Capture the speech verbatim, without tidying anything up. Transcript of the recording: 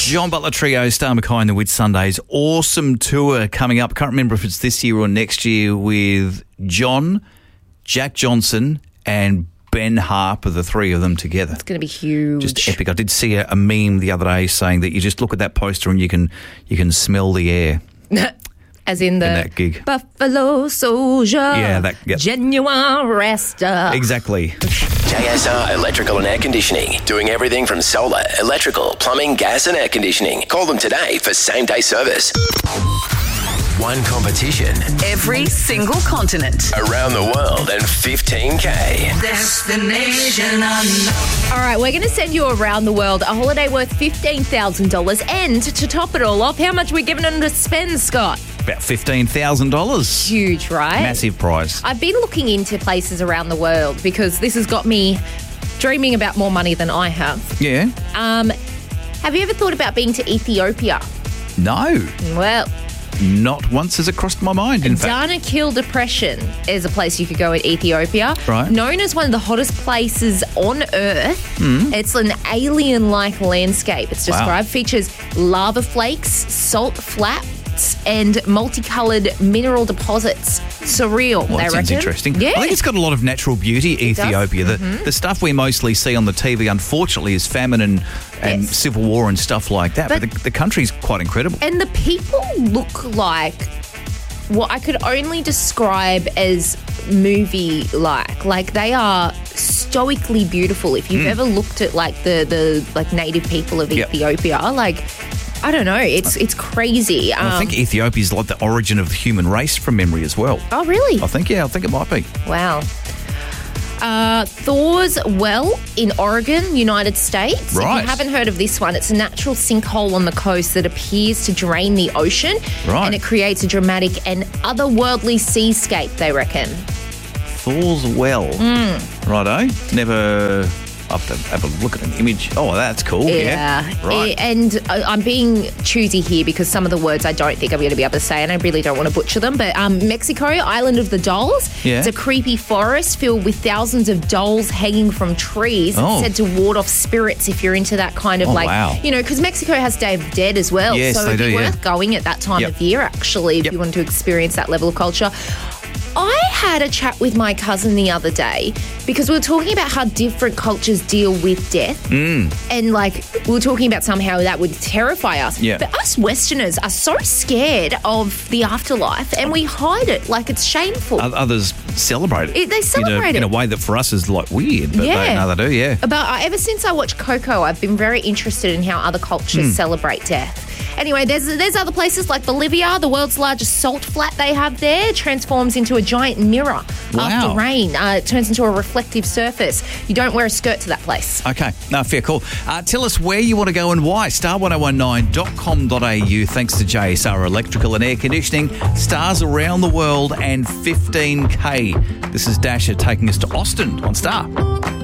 John Butler Trio, Star Mackay and the Whitsundays. Awesome tour coming up. Can't remember if it's this year or next year with John, Jack Johnson and Ben Harper, the three of them together. It's going to be huge. Just epic. I did see a, a meme the other day saying that you just look at that poster and you can you can smell the air. As in the in that gig. Buffalo Soldier. Yeah, that. Yep. Genuine Rasta. Exactly. J S R Electrical and Air Conditioning. Doing everything from solar, electrical, plumbing, gas and air conditioning. Call them today for same-day service. One competition. Every single continent. Around the world and fifteen K. Destination unknown. All right, we're going to send you around the world, a holiday worth fifteen thousand dollars. And to top it all off, how much are we giving them to spend, Scott? About fifteen thousand dollars. Huge, right? Massive prize. I've been looking into places around the world because this has got me dreaming about more money than I have. Yeah. Um, have you ever thought about being to Ethiopia? No. Well, not once has it crossed my mind, in fact. Danakil Depression is a place you could go in Ethiopia. Right. Known as one of the hottest places on Earth. Mm. It's an alien-like landscape. It's described. Wow. Features lava flakes, salt flats, and multicoloured mineral deposits. Surreal, Well, they that sounds reckon. interesting. Yeah. I think it's got a lot of natural beauty, Ethiopia. The, Mm-hmm. the stuff we mostly see on the T V, unfortunately, is famine and, and Yes. civil war and stuff like that. But, But- the, the country's quite incredible. And the people look like what I could only describe as movie-like. Like, they are stoically beautiful. If you've Mm. ever looked at, like, the, the like native people of Yep. Ethiopia, like, I don't know, it's it's crazy. Um, I think Ethiopia is like the origin of the human race from memory as well. oh, really? I think, yeah, I think it might be. Wow. Uh, Thor's Well in Oregon, United States. If Right. you haven't heard of this one, it's a natural sinkhole on the coast that appears to drain the ocean. Right. And it creates a dramatic and otherworldly seascape, they reckon. Thor's Well. Mm. Righto. Never... I have to have a look at an image. Oh, that's cool. Yeah. Right. Eh, And uh, I'm being choosy here because some of the words I don't think I'm going to be able to say, and I really don't want to butcher them. But um, Mexico, Island of the Dolls. Yeah. It's a creepy forest filled with thousands of dolls hanging from trees. Oh. It's said to ward off spirits if you're into that kind of Oh, like, wow. you know, because Mexico has Day of the Dead as well. Yes, so they it'd be do, yeah. worth going at that time Yep. of year, actually, if Yep. you want to experience that level of culture. I had a chat with my cousin the other day because we were talking about how different cultures deal with death. Mm. And, like, we were talking about somehow that would terrify us. Yeah. But us Westerners are so scared of the afterlife and we hide it like it's shameful. O- Others celebrate it. It- they celebrate in a, it. In a way that for us is like weird, but Yeah. they, no, they do, yeah. But uh, ever since I watched Coco, I've been very interested in how other cultures Hmm. celebrate death. Anyway, there's there's other places like Bolivia, the world's largest salt flat they have there, transforms into a giant mirror Wow. after rain. Uh, it turns into a reflective surface. You don't wear a skirt to that place. Okay, no, fair call. Uh, tell us where you want to go and why. star one oh one nine dot com dot a u. Thanks to J S R Electrical and Air Conditioning. Stars around the world and fifteen K. This is Dasher taking us to Austin on Star.